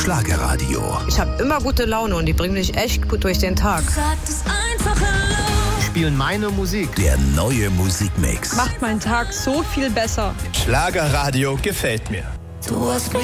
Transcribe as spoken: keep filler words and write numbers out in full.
Schlagerradio. Ich habe immer gute Laune und die bringen mich echt gut durch den Tag. Sag das einfach laut. Spielen meine Musik. Der neue Musikmix. Macht meinen Tag so viel besser. Schlagerradio gefällt mir. Du hast mich